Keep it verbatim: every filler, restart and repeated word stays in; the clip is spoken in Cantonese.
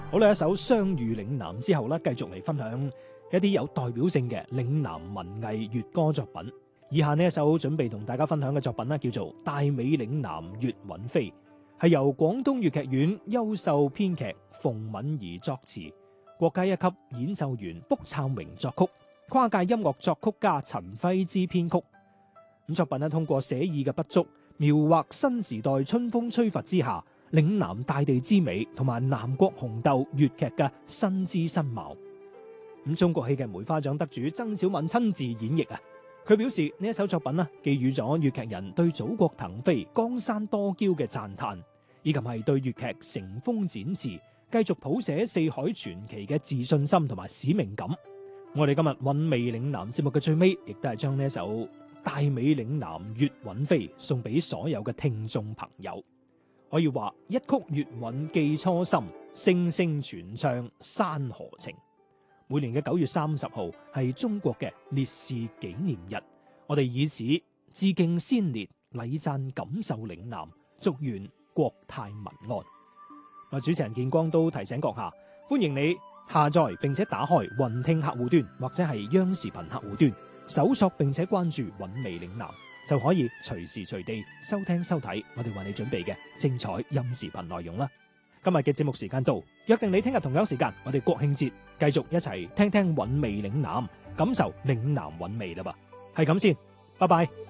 好啦，一首《相遇嶺南》之後咧，繼續嚟分享一啲有代表性嘅嶺南文藝粵歌作品。以下呢一首準備同大家分享嘅作品呢，叫做《大美嶺南粵韻飛》，係由廣東粵劇院優秀編劇馮敏儀作詞，國家一級演奏員卜燦榮作曲，跨界音樂作曲家陳輝之編曲。咁作品呢，通過寫意嘅筆觸，描畫新時代春風吹拂之下嶺南大地之美，同埋南國紅豆粵劇嘅新姿新貌。咁中國戲劇梅花獎得主曾小敏親自演繹啊！佢表示呢一首作品呢，寄予咗粵劇人對祖國騰飛、江山多嬌嘅讚嘆，以及係對粵劇乘風展翅、繼續譜寫四海傳奇嘅自信心同埋使命感。我哋今日韻味嶺南節目嘅最尾，亦都係將呢一首《大美嶺南粵韻飛》送俾所有嘅聽眾朋友。可以話一曲粵韻記初心，聲聲傳唱山河情。每年嘅九月三十號係中國嘅烈士紀念日，我哋以此致敬先烈，禮讚錦繡嶺南，祝願國泰民安。我主持人建光都提醒閣下，歡迎你下載並且打開雲聽客戶端或者係央視頻客戶端，搜索並且關注韻味嶺南，就可以隨時隨地收聽收睇我哋為你準備嘅精彩音視頻內容啦。今日嘅節目時間到，約定你聽日同樣時間，我哋國慶節繼續一齊聽聽韻味嶺南，感受嶺南韻味啦噃。係咁先，拜拜。